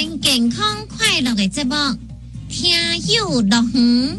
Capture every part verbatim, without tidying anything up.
全健康快乐的节目，听有乐园。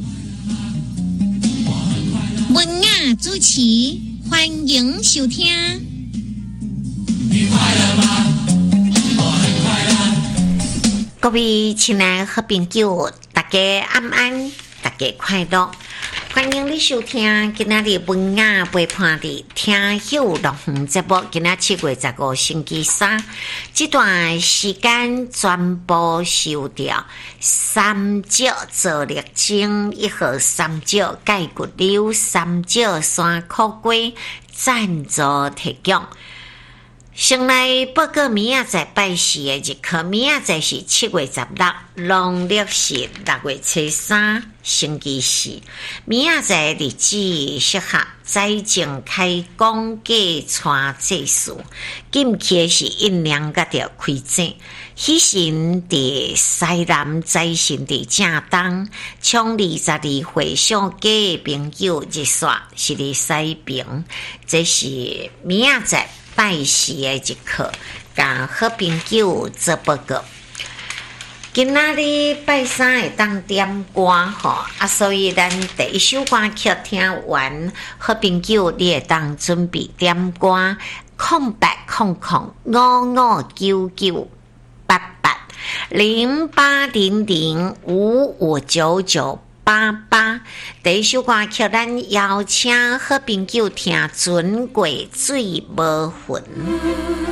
文雅主持，欢迎收听。 你快乐吗？我很快乐。 各位亲爱的好朋友，大家安安，大家快乐。欢迎你收听今仔日文雅陪伴的听有乐园节目。今仔七月十五星期三，这段时间全部收掉三角做力精一号三角钙骨瘤三角山苦瓜赞助提供。先来报告明仔载拜四的日课，明仔载是七月十六，农历是六月初三，星期四。明仔载日子适合在正开工计穿祭祀，近期是阴凉甲着开正，喜神伫西南，财神伫正东。从二十二岁上家的朋友日煞是伫西边，这是明仔载拜四的一课，甲好朋友做报告。今仔日拜三会当点歌吼，啊，所以咱第一首歌曲听完，好朋友你会当准备点歌，空白空空五五九九八八零八零零五五九九。八八第一首歌曲，咱邀请好朋友听《船过水无痕》。